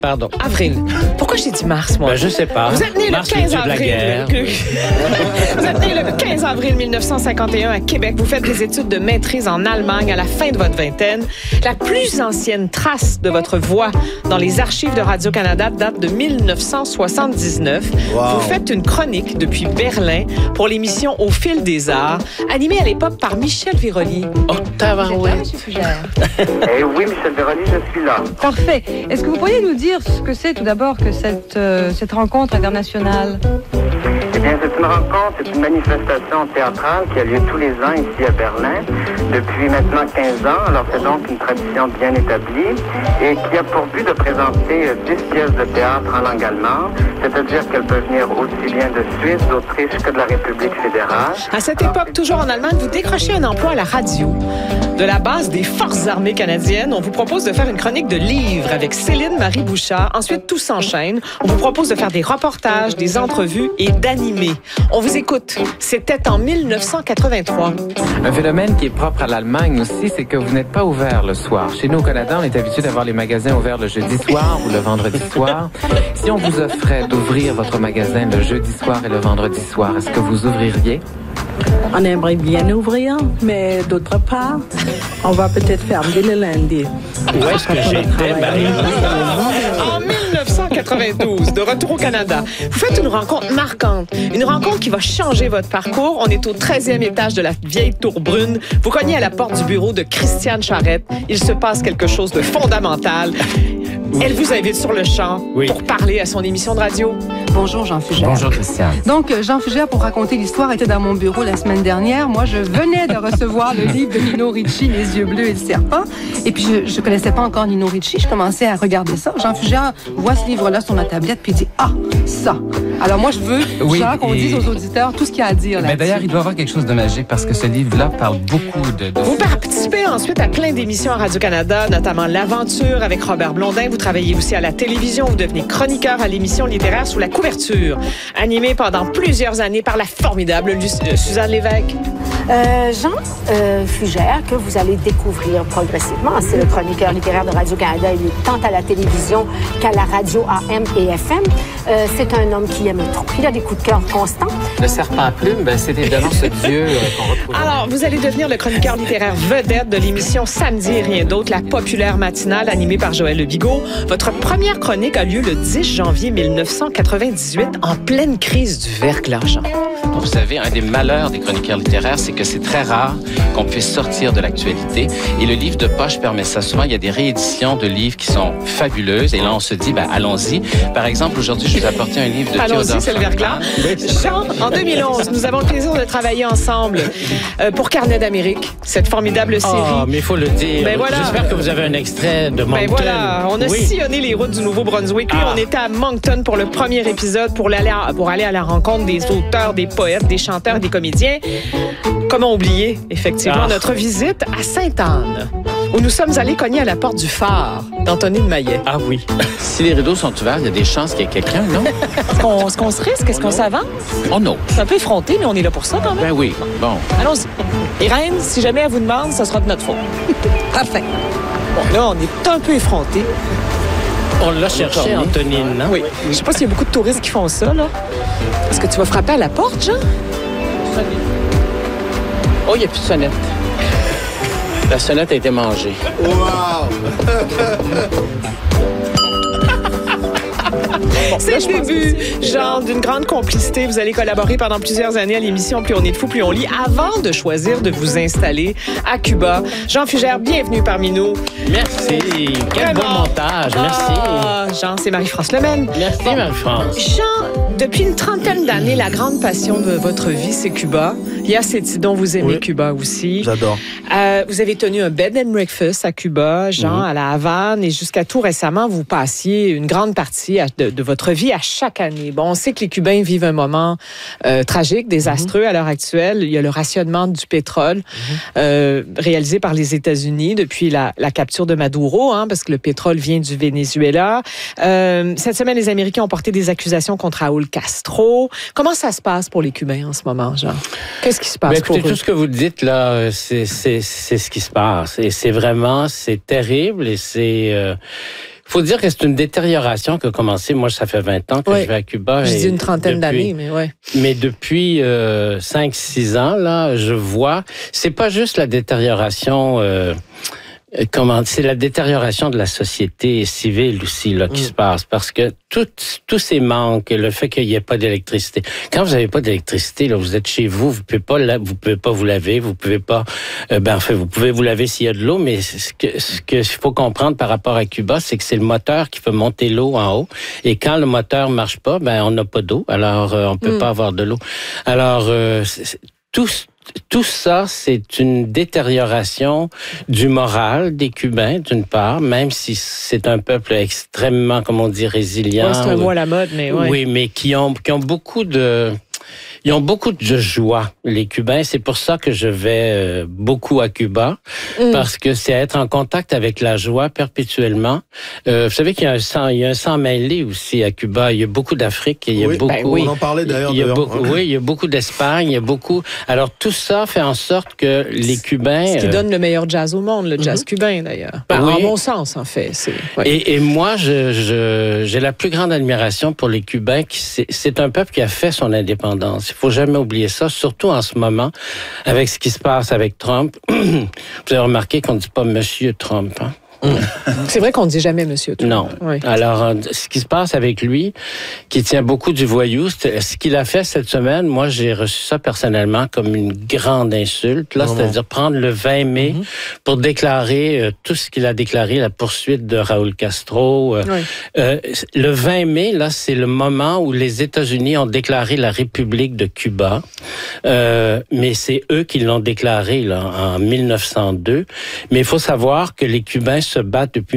Pardon. Avril. Pourquoi j'ai dit mars, moi? Je sais pas. Vous êtes né Mars, le 15 de la guerre. avril. Vous êtes né le 15 avril 1951 à Québec. Vous faites des études de maîtrise en Allemagne à la fin de votre vingtaine. La plus ancienne trace de votre voix dans les archives de Radio-Canada date de 1979. Wow. Vous faites une chronique depuis Berlin pour l'émission Au fil des arts, animée à l'époque par Michel Viroli. Oh, tabarouette. Monsieur Fugère. Eh oui, Michel Véroni, je suis là. Parfait. Est-ce que vous pourriez nous dire ce que c'est tout d'abord que cette rencontre internationale? Eh bien, c'est une rencontre, c'est une manifestation théâtrale qui a lieu tous les ans ici à Berlin depuis maintenant 15 ans. Alors, c'est donc une tradition bien établie et qui a pour but de présenter 10 pièces de théâtre en langue allemande, c'est-à-dire qu'elles peuvent venir aussi bien de Suisse, d'Autriche que de la République fédérale. À cette époque, toujours en Allemagne, vous décrochez un emploi à la radio. De la base des Forces armées canadiennes, on vous propose de faire une chronique de livres avec Céline Marie Bouchard. Ensuite, tout s'enchaîne. On vous propose de faire des reportages, des entrevues et d'animer. On vous écoute. C'était en 1983. Un phénomène qui est propre à l'Allemagne aussi, c'est que vous n'êtes pas ouvert le soir. Chez nous, au Canada, on est habitué d'avoir les magasins ouverts le jeudi soir ou le vendredi soir. Si on vous offrait d'ouvrir votre magasin le jeudi soir et le vendredi soir, est-ce que vous ouvririez? On aimerait bien ouvrir, mais d'autre part, on va peut-être fermer le lundi. Où est-ce que j'étais, Marie? En 1992, de retour au Canada, vous faites une rencontre marquante. Une rencontre qui va changer votre parcours. On est au 13e étage de la vieille tour brune. Vous cognez à la porte du bureau de Christiane Charette. Il se passe quelque chose de fondamental. Elle vous invite sur le champ pour parler à son émission de radio. Bonjour, Jean Fugère. Bonjour, Christiane. Donc, Jean Fugère, pour raconter l'histoire, était dans mon bureau la semaine dernière. Moi, je venais de recevoir le livre de Nino Ricci, Les yeux bleus et le serpent. Et puis, je connaissais pas encore Nino Ricci. Je commençais à regarder ça. Jean Fugère voit ce livre-là sur ma tablette, puis il dit « Ah, ça! » Alors moi, je veux, Jean, qu'on dise aux auditeurs tout ce qu'il y a à dire là-dessus. Mais d'ailleurs, il doit y avoir quelque chose de magique parce que ce livre-là parle beaucoup de... Vous participez ensuite à plein d'émissions à Radio-Canada, notamment L'Aventure avec Robert Blondin. Vous travaillez aussi à la télévision. Vous devenez chroniqueur à l'émission littéraire Sous la couverture, animé pendant plusieurs années par la formidable Suzanne Lévesque. Jean Fugère, que vous allez découvrir progressivement. C'est le chroniqueur littéraire de Radio-Canada. Il est tant à la télévision qu'à la radio AM et FM. C'est un homme qui aime trop. Il a des coups de cœur constants. Le serpent à plumes, c'est évidemment ce dieu qu'on retrouve. Alors, vous allez devenir le chroniqueur littéraire vedette de l'émission Samedi et rien d'autre, la populaire matinale animée par Joël Lebigot. Votre première chronique a lieu le 10 janvier 1998, en pleine crise du verglas. Vous savez, un des malheurs des chroniqueurs littéraires, c'est que c'est très rare qu'on puisse sortir de l'actualité. Et le livre de poche permet ça. Souvent, il y a des rééditions de livres qui sont fabuleuses. Et là, on se dit, allons-y. Par exemple, aujourd'hui, je vous ai apporté un livre de Théodore. Allons-y, c'est le verglas. Jean, en 2011, nous avons le plaisir de travailler ensemble pour Carnet d'Amérique, cette formidable série. Ah, mais il faut le dire. Ben voilà. J'espère que vous avez un extrait de Moncton. Ben voilà, on a sillonné les routes du Nouveau-Brunswick. Lui, on était à Moncton pour le premier épisode pour aller à la rencontre des auteurs, des poètes, des chanteurs, des comédiens. Comment oublier, effectivement, notre visite à Sainte-Anne, où nous sommes allés cogner à la porte du phare d'Antonine Maillet. Ah oui. Si les rideaux sont ouverts, il y a des chances qu'il y ait quelqu'un, non? Est-ce qu'on se risque? Est-ce qu'on s'avance? Oh non. C'est un peu effronté, mais on est là pour ça quand même. Ben oui. Bon. Allons-y. Irène, si jamais elle vous demande, ça sera de notre faute. Parfait. Bon, là, on est un peu effronté. On l'a cherché, Antonine, non? Oui. Je sais pas s'il y a beaucoup de touristes qui font ça, là. Est-ce que tu vas frapper à la porte, Jean? Oh, il n'y a plus de sonnette. La sonnette a été mangée. Wow! C'est le début, genre, d'une grande complicité. Vous allez collaborer pendant plusieurs années à l'émission Plus on est de fou, plus on lit, avant de choisir de vous installer à Cuba. Jean Fugère, bienvenue parmi nous. Merci. Quel beau montage. Merci. Jean, c'est Marie-France Lemaine. Merci, Marie-France. Jean, depuis une trentaine d'années, la grande passion de votre vie, c'est Cuba. Il y a cette dont vous aimez Cuba aussi. J'adore. Vous avez tenu un bed and breakfast à Cuba, Jean, à la Havane, et jusqu'à tout récemment, vous passiez une grande partie de votre vie à chaque année. Bon, on sait que les Cubains vivent un moment tragique, désastreux à l'heure actuelle. Il y a le rationnement du pétrole réalisé par les États-Unis depuis la capture de Maduro, parce que le pétrole vient du Venezuela. Cette semaine, les Américains ont porté des accusations contre Raúl Castro. Comment ça se passe pour les Cubains en ce moment, Jean? Qu'est-ce qui se passe pour eux? Tout ce que vous dites là, c'est ce qui se passe. Et c'est terrible et c'est... faut dire que c'est une détérioration qui a commencé. Moi, ça fait 20 ans que je vais à Cuba. Je dis une trentaine d'années, mais ouais. Mais depuis 5-6 ans, là, je vois, c'est pas juste la détérioration... c'est la détérioration de la société civile aussi là qui se passe, parce que tous ces manques, le fait qu'il n'y ait pas d'électricité. Quand vous n'avez pas d'électricité, là, vous êtes chez vous, vous pouvez pas vous laver, vous pouvez pas. Vous pouvez vous laver s'il y a de l'eau, mais ce que faut comprendre par rapport à Cuba, c'est que c'est le moteur qui fait monter l'eau en haut, et quand le moteur marche pas, on n'a pas d'eau, alors on peut pas avoir de l'eau. Alors tout ça, c'est une détérioration du moral des Cubains, d'une part, même si c'est un peuple extrêmement, comme on dit, résilient. Ouais, c'est un mot à la mode, mais ouais. Oui, mais qui ont beaucoup de... Ils ont beaucoup de joie, les Cubains. C'est pour ça que je vais beaucoup à Cuba, parce que c'est être en contact avec la joie perpétuellement. Vous savez qu'il y a un sang mêlé aussi à Cuba. Il y a beaucoup d'Afrique, il y a beaucoup... On en parlait d'ailleurs. Oui, il y a beaucoup d'Espagne, il y a beaucoup... Alors, tout ça fait en sorte que les Cubains... Ce qui donne le meilleur jazz au monde, le jazz cubain, d'ailleurs. En bon sens, en fait. Et moi, j'ai la plus grande admiration pour les Cubains. C'est un peuple qui a fait son indépendance. Il faut jamais oublier ça, surtout en ce moment, avec ce qui se passe avec Trump. Vous avez remarqué qu'on ne dit pas Monsieur Trump, hein? C'est vrai qu'on ne dit jamais Monsieur Trump. Non. Oui. Alors, ce qui se passe avec lui, qui tient beaucoup du voyou, ce qu'il a fait cette semaine, moi, j'ai reçu ça personnellement comme une grande insulte. Là, c'est-à-dire prendre le 20 mai pour déclarer tout ce qu'il a déclaré, la poursuite de Raúl Castro. Le 20 mai, là, c'est le moment où les États-Unis ont déclaré la République de Cuba. Mais c'est eux qui l'ont déclaré là, en 1902. Mais il faut savoir que les Cubains se battent depuis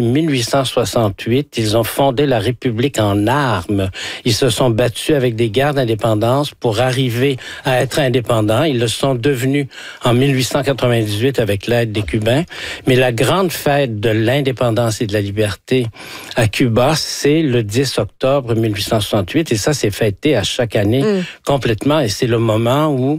1868. Ils ont fondé la République en armes. Ils se sont battus avec des guerres d'indépendance pour arriver à être indépendants. Ils le sont devenus en 1898 avec l'aide des Cubains. Mais la grande fête de l'indépendance et de la liberté à Cuba, c'est le 10 octobre 1868. Et ça, c'est fêté à chaque année complètement. Et c'est le moment où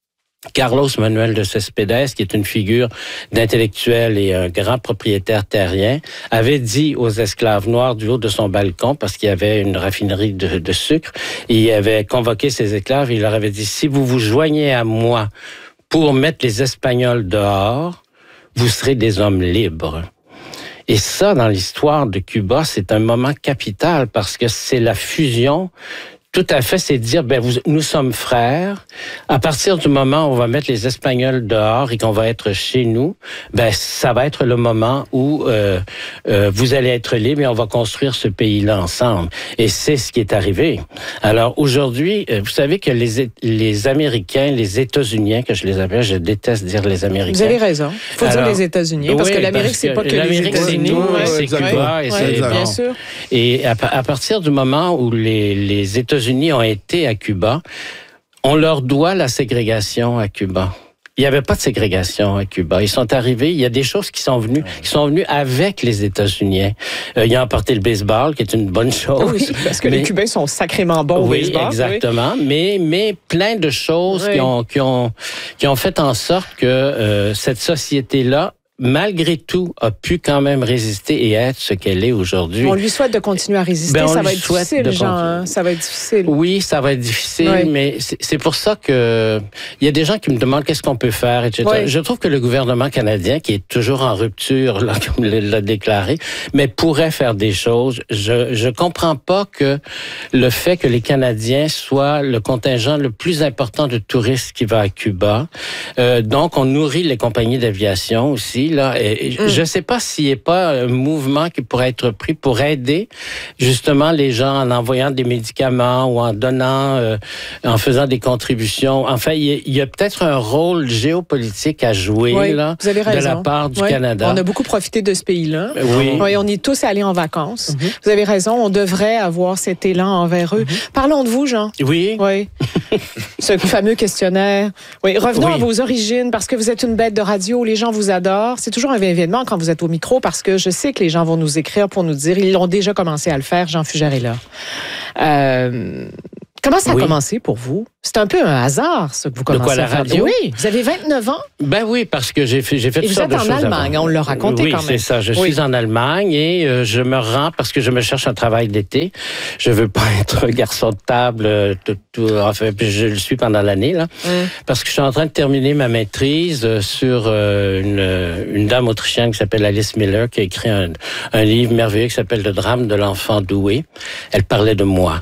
Carlos Manuel de Céspedes, qui est une figure d'intellectuel et un grand propriétaire terrien, avait dit aux esclaves noirs du haut de son balcon, parce qu'il y avait une raffinerie de sucre, et il avait convoqué ses esclaves, et il leur avait dit, si vous vous joignez à moi pour mettre les Espagnols dehors, vous serez des hommes libres. Et ça, dans l'histoire de Cuba, c'est un moment capital, parce que c'est la fusion. Tout à fait, c'est de dire, nous sommes frères. À partir du moment où on va mettre les Espagnols dehors et qu'on va être chez nous, ça va être le moment où vous allez être libres et on va construire ce pays-là ensemble. Et c'est ce qui est arrivé. Alors aujourd'hui, vous savez que les Américains, les États-Uniens, que je les appelle, je déteste dire les Américains. Vous avez raison. Il faut dire les États-Unis, parce que l'Amérique, c'est pas que les États-Unis. C'est Cuba et c'est bien sûr. Et à partir du moment où les États-Unis ont été à Cuba, on leur doit la ségrégation à Cuba. Il n'y avait pas de ségrégation à Cuba. Ils sont arrivés, il y a des choses qui sont venues avec les États-Unis. Ils ont apporté le baseball, qui est une bonne chose. Oui, parce que les Cubains sont sacrément bons au baseball. Exactement. Oui. Mais plein de choses qui ont fait en sorte que cette société-là, malgré tout, a pu quand même résister et être ce qu'elle est aujourd'hui. On lui souhaite de continuer à résister. Ça va être difficile, Jean. Ça va être difficile. Oui, ça va être difficile, mais c'est pour ça que il y a des gens qui me demandent qu'est-ce qu'on peut faire, etc. Oui. Je trouve que le gouvernement canadien, qui est toujours en rupture, là, comme l'a déclaré, mais pourrait faire des choses. Je comprends pas que le fait que les Canadiens soient le contingent le plus important de touristes qui va à Cuba. Donc, on nourrit les compagnies d'aviation aussi. Là, et je ne sais pas s'il n'y a pas un mouvement qui pourrait être pris pour aider justement les gens en envoyant des médicaments ou en donnant, en faisant des contributions. Enfin, il y a peut-être un rôle géopolitique à jouer là, vous avez raison. De la part du Canada. On a beaucoup profité de ce pays-là. Oui. On est tous allés en vacances. Vous avez raison, on devrait avoir cet élan envers eux. Parlons de vous, Jean. Oui. Ce fameux questionnaire. Oui, revenons à vos origines, parce que vous êtes une bête de radio, les gens vous adorent. C'est toujours un événement quand vous êtes au micro, parce que je sais que les gens vont nous écrire pour nous dire, ils ont déjà commencé à le faire, Jean Fugère est là. Comment ça a commencé pour vous? C'est un peu un hasard, ça, que vous commencez la à faire. radio? Oui, vous avez 29 ans. Ben oui, parce que j'ai fait toutes sortes de choses. Et vous êtes en Allemagne, on l'a raconté quand même. Oui, c'est ça. Je suis en Allemagne et je me rends parce que je me cherche un travail d'été. Je veux pas être garçon de table, enfin, je le suis pendant l'année, là. Parce que je suis en train de terminer ma maîtrise sur une dame autrichienne qui s'appelle Alice Miller, qui a écrit un livre merveilleux qui s'appelle Le drame de l'enfant doué. Elle parlait de moi.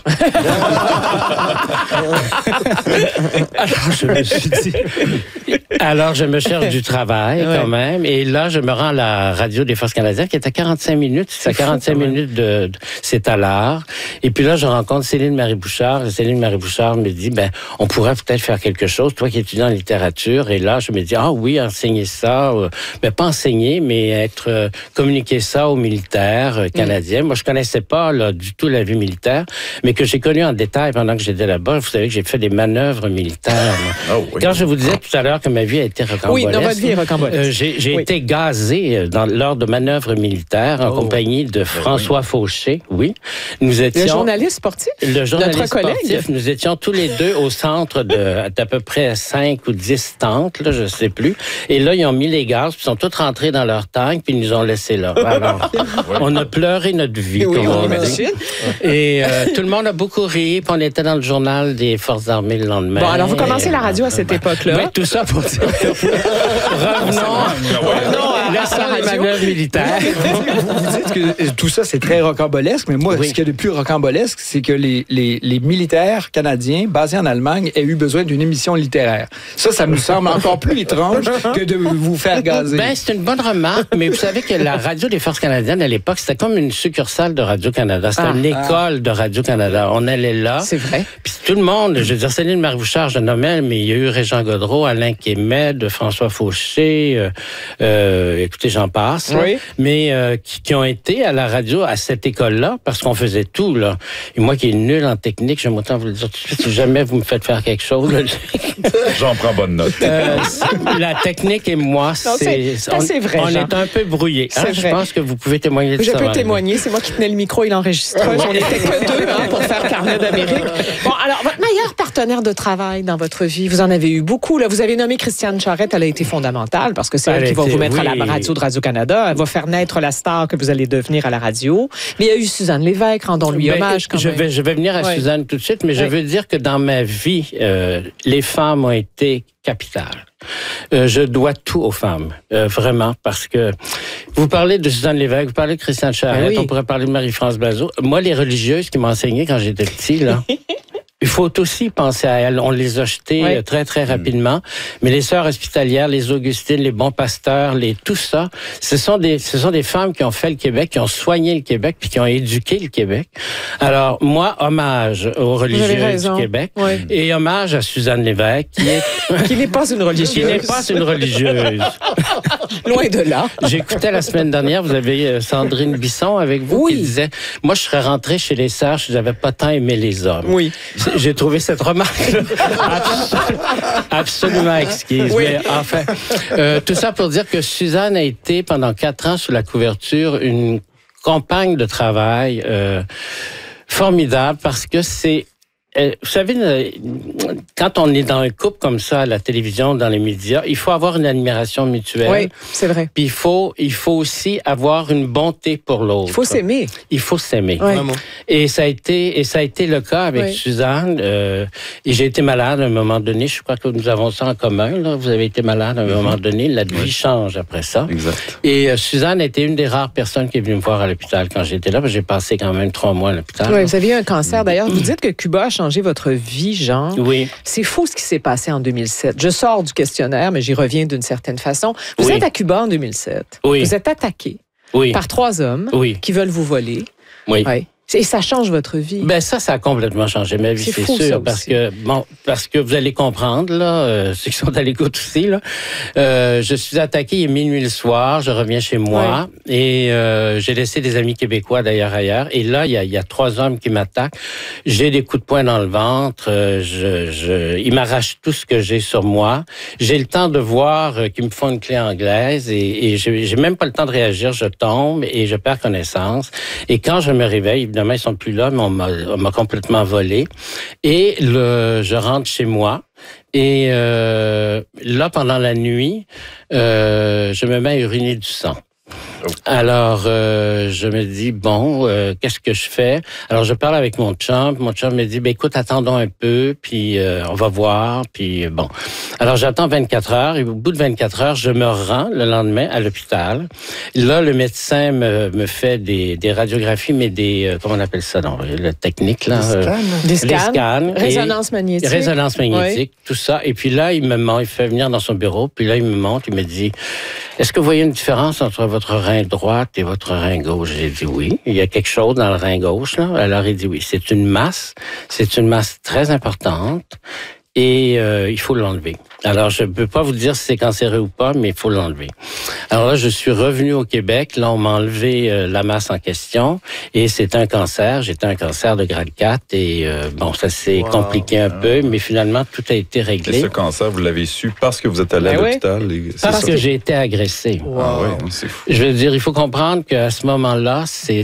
Alors, je me cherche du travail quand même. Et là, je me rends à la radio des Forces canadiennes qui est à 45 minutes. C'est à 45 minutes c'est à l'art. Et puis là, je rencontre Céline Marie-Bouchard. Et Céline Marie-Bouchard me dit, on pourrait peut-être faire quelque chose. Toi qui es étudiant en littérature. Et là, je me dis, oui, enseigner ça. Pas enseigner, mais communiquer ça aux militaires canadiens. Moi, je connaissais pas du tout la vie militaire, mais que j'ai connu en détail pendant que j'étais là-bas. Vous savez que j'ai fait des manœuvres militaires. Quand je vous disais tout à l'heure que ma vie a été rocambolesque. Oui, dans votre vie est rocambolesque. J'ai été gazé lors de manœuvres militaires en compagnie de François Fauché. Oui. Nous étions... Le journaliste sportif? Le journaliste Notre collègue? sportif. Nous étions tous les deux au centre d'à peu près 5 ou 10 tentes, là, je sais plus. Et là, ils ont mis les gaz, puis ils sont tous rentrés dans leur tank, puis ils nous ont laissés là. Alors, on a pleuré notre vie, comme on dit. Et tout le monde a beaucoup ri, puis on était dans le journal des Forces armées le lendemain. Bon, alors vous commencez la radio à cette époque-là. Oui, tout ça pour dire que... Revenons à la manœuvre militaire. Vous dites que tout ça, c'est très rocambolesque, mais moi, ce qu'il y a de plus rocambolesque, c'est que les militaires canadiens basés en Allemagne aient eu besoin d'une émission littéraire. Ça me semble encore plus étrange que de vous faire gazer. C'est une bonne remarque, mais vous savez que la radio des Forces canadiennes, à l'époque, c'était comme une succursale de Radio-Canada. C'était une école de Radio-Canada. On allait là. C'est vrai. Puis tout le monde, je veux dire, Céline Marie-Bouchard, je nommais, mais il y a eu Régent Godreau, Alain Kémed, François Fauché, écoutez, j'en passe. Oui. Mais qui ont été à la radio à cette école-là, parce qu'on faisait tout, là. Et moi qui est nul en technique, j'aime autant vous le dire tout de suite, si jamais vous me faites faire quelque chose. J'en prends bonne note. La technique et moi, c'est vrai. On est un peu brouillés. Hein? Je pense que vous pouvez témoigner de ça. Je peux témoigner. C'est moi qui tenais le micro et l'enregistreuse. On n'était que deux pour faire Carnet d'Amérique. Bon, alors, votre meilleur partenaire de travail dans votre vie, vous en avez eu beaucoup. Là, vous avez nommé Christiane Charette. Elle a été fondamentale parce que c'est elle qui va vous mettre à la radio de Radio-Canada. Elle va faire naître la star que vous allez devenir à la radio. Mais il y a eu Suzanne Lévesque, rendons-lui hommage quand même. Je vais venir à Suzanne tout de suite, mais je veux dire que dans ma vie, les femmes ont été capitales. Je dois tout aux femmes, vraiment, parce que vous parlez de Suzanne Lévesque, vous parlez de Christiane Charette, on pourrait parler de Marie-France Bazot. Moi, les religieuses qui m'ont enseigné quand j'étais petit, là... Il faut aussi penser à elles. On les a jetées très, très rapidement. Mais les sœurs hospitalières, les Augustines, les bons pasteurs, tout ça, ce sont des femmes qui ont fait le Québec, qui ont soigné le Québec, puis qui ont éduqué le Québec. Alors, moi, hommage aux religieuses du Québec. Et hommage à Suzanne Lévesque, qui n'est pas une religieuse. Qui n'est pas une religieuse. Loin de là. J'écoutais la semaine dernière, vous avez Sandrine Bisson avec vous, qui disait, moi, je serais rentrée chez les sœurs, je n'avais pas tant aimé les hommes. Oui. J'ai trouvé cette remarque absolument exquise. Oui. Mais enfin, tout ça pour dire que Suzanne a été pendant 4 ans sous la couverture une compagne de travail formidable parce que c'est... vous savez, quand on est dans un couple comme ça, à la télévision, dans les médias, il faut avoir une admiration mutuelle. Oui, c'est vrai. Puis il faut aussi avoir une bonté pour l'autre. Il faut s'aimer. Il faut s'aimer. Oui. Et ça a été le cas avec Suzanne. Et j'ai été malade à un moment donné. Je crois que nous avons ça en commun. Là. Vous avez été malade à un moment donné. La vie change après ça. Exact. Et Suzanne était une des rares personnes qui est venue me voir à l'hôpital quand j'étais là. J'ai passé quand même 3 mois à l'hôpital. Oui, vous avez eu un cancer. D'ailleurs, vous dites que Cuba a changé votre vie, Jean. Oui. C'est fou ce qui s'est passé en 2007. Je sors du questionnaire, mais j'y reviens d'une certaine façon. Vous êtes à Cuba en 2007. Oui. Vous êtes attaqué par 3 hommes qui veulent vous voler. Oui. Et ça change votre vie. Ben ça a complètement changé ma vie, c'est sûr, parce que vous allez comprendre là, ceux qui sont à l'écoute aussi là. Je suis attaqué, il est minuit le soir, je reviens chez moi et j'ai laissé des amis québécois d'ailleurs ailleurs. Et là, il y a 3 hommes qui m'attaquent. J'ai des coups de poing dans le ventre. Ils m'arrachent tout ce que j'ai sur moi. J'ai le temps de voir qu'ils me font une clé anglaise et j'ai même pas le temps de réagir. Je tombe et je perds connaissance. Et quand je me réveille, évidemment, ils sont plus là, mais on m'a complètement volé. Et je rentre chez moi. Et là, pendant la nuit, je me mets à uriner du sang. Alors, je me dis, bon, qu'est-ce que je fais? Alors, je parle avec mon chum. Mon chum me dit, écoute, attendons un peu, puis on va voir, puis bon. Alors, j'attends 24 heures, et au bout de 24 heures, je me rends le lendemain à l'hôpital. Là, le médecin me fait des radiographies, mais comment on appelle ça, la technique, là? Des scans. Résonance magnétique. Résonance magnétique, oui. Tout ça. Et puis là, il fait venir dans son bureau, puis là, il me montre, il me dit, est-ce que vous voyez une différence entre votre rein droit et votre rein gauche? J'ai dit oui. Il y a quelque chose dans le rein gauche, là. Alors, il dit oui. C'est une masse très importante et il faut l'enlever. Alors, je ne peux pas vous dire si c'est cancéreux ou pas, mais il faut l'enlever. Alors là, je suis revenu au Québec. Là, on m'a enlevé la masse en question et c'est un cancer. J'étais un cancer de grade 4 et bon, ça s'est compliqué un peu, mais finalement, tout a été réglé. Et ce cancer, vous l'avez su parce que vous êtes allé à l'hôpital? Parce que j'ai été agressé. Wow. Ah oui, c'est fou. Je veux dire, il faut comprendre qu'à ce moment-là,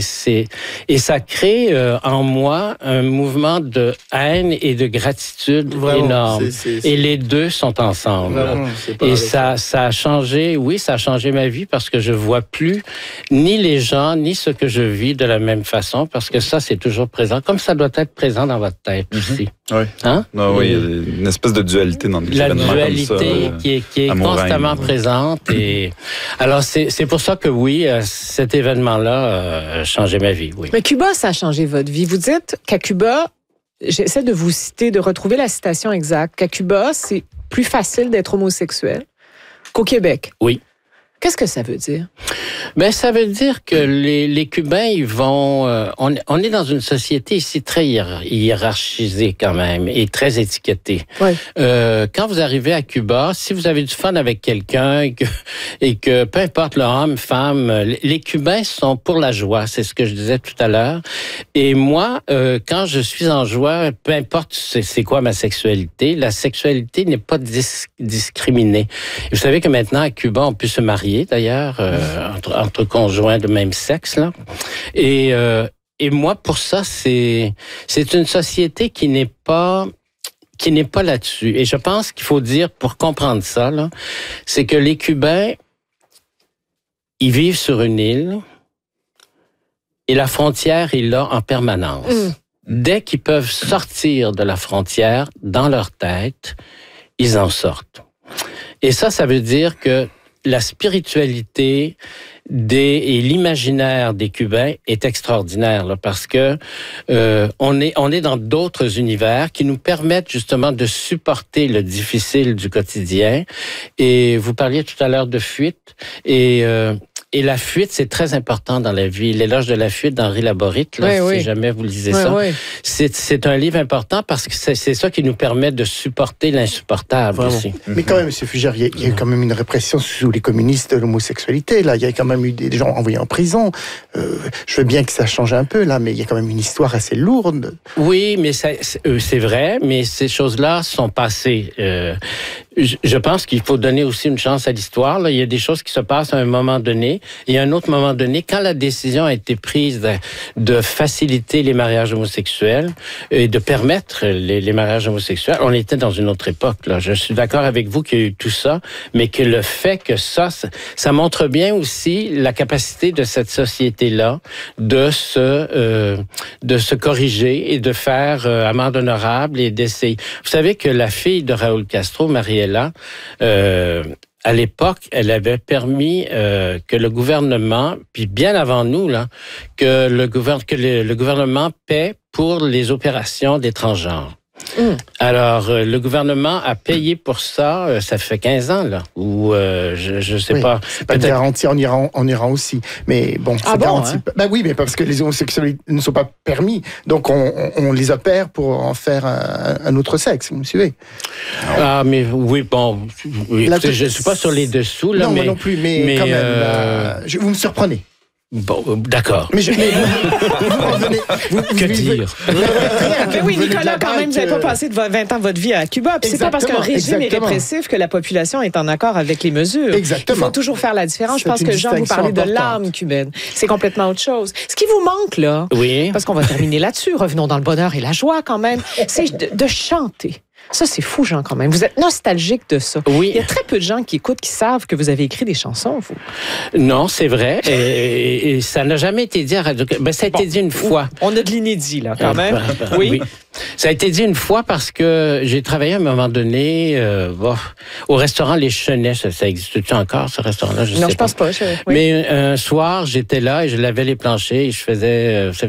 et ça crée en moi un mouvement de haine et de gratitude énorme. Et les deux sont ensemble. Et ça a changé, oui, ça a changé ma vie parce que je vois plus ni les gens, ni ce que je vis de la même façon parce que ça, c'est toujours présent. Comme ça doit être présent dans votre tête aussi. Oui. Hein? Non, oui, il y a une espèce de dualité dans les événements comme ça. La dualité qui est constamment présente. Et alors, c'est pour ça que oui, cet événement-là a changé ma vie, oui. Mais Cuba, ça a changé votre vie. Vous dites qu'à Cuba, j'essaie de vous citer, de retrouver la citation exacte, qu'à Cuba, c'est plus facile d'être homosexuel qu'au Québec. Oui. Qu'est-ce que ça veut dire? Ben, ça veut dire que les Cubains, ils vont... on est dans une société ici très hiérarchisée quand même et très étiquetée. Oui. Quand vous arrivez à Cuba, si vous avez du fun avec quelqu'un et que peu importe l'homme, femme, les Cubains sont pour la joie. C'est ce que je disais tout à l'heure. Et moi, quand je suis en joie, peu importe c'est quoi ma sexualité, la sexualité n'est pas discriminée. Et vous savez que maintenant, à Cuba, on peut se marier d'ailleurs, entre conjoints de même sexe, là. Et moi, pour ça, c'est une société qui n'est pas là-dessus. Et je pense qu'il faut dire, pour comprendre ça, là, c'est que les Cubains, ils vivent sur une île et la frontière est là en permanence. Dès qu'ils peuvent sortir de la frontière, dans leur tête, ils en sortent. Et ça veut dire que la spiritualité et l'imaginaire des Cubains est extraordinaire là, parce que on est dans d'autres univers qui nous permettent justement de supporter le difficile du quotidien. Et vous parliez tout à l'heure de fuite et la fuite, c'est très important dans la vie. L'éloge de la fuite d'Henri Laborit, là, si jamais vous lisez ça, c'est un livre important parce que c'est ça qui nous permet de supporter l'insupportable aussi. Mais quand même, M. Fugère, il y a quand même une répression sous les communistes de l'homosexualité. Là, il y a quand même eu des gens envoyés en prison. Je veux bien que ça change un peu, là, mais il y a quand même une histoire assez lourde. Oui, mais c'est vrai, mais ces choses-là sont passées. Je pense qu'il faut donner aussi une chance à l'histoire. Là. Il y a des choses qui se passent à un moment donné. Et à un autre moment donné, quand la décision a été prise de faciliter les mariages homosexuels et de permettre les mariages homosexuels, on était dans une autre époque. Là. Je suis d'accord avec vous qu'il y a eu tout ça, mais que le fait que ça montre bien aussi la capacité de cette société-là de se corriger et de faire amende honorable et d'essayer. Vous savez que la fille de Raúl Castro, Mariela, à l'époque, elle avait permis que le gouvernement, puis bien avant nous, là, que le gouvernement paie pour les opérations des transgenres. Alors, le gouvernement a payé pour ça, ça fait 15 ans, là, ou je sais pas. C'est pas garanti en Iran aussi. Mais bon, c'est garanti. Hein? Ben oui, mais parce que les homosexuels ne sont pas permis. Donc, on les opère pour en faire un autre sexe, vous me suivez? Ah, mais oui, bon. Oui, je ne suis pas sur les dessous, là. Non, mais, moi non plus, mais quand même, vous me surprenez. Bon, d'accord. Mais que dire? Mais oui, Nicolas, quand même, vous n'avez pas passé de 20 ans de votre vie à Cuba. Puis c'est pas parce qu'un régime est répressif que la population est en accord avec les mesures. Exactement. Il faut toujours faire la différence. Je pense que Jean, vous parlez de l'âme cubaine. C'est complètement autre chose. Ce qui vous manque, là, parce qu'on va terminer là-dessus, revenons dans le bonheur et la joie quand même, c'est de chanter. Ça, c'est fou, Jean, quand même. Vous êtes nostalgique de ça. Oui. Il y a très peu de gens qui écoutent, qui savent que vous avez écrit des chansons, vous. Non, c'est vrai. Et ça n'a jamais été dit à Radio... Ben, ça a été dit une fois. On a de l'inédit, là, quand même. Oui. Ça a été dit une fois parce que j'ai travaillé à un moment donné au restaurant Les Chenets. Ça existe-tu encore, ce restaurant-là? Non, je pense pas. Mais un soir, j'étais là et je lavais les planchers et je faisais...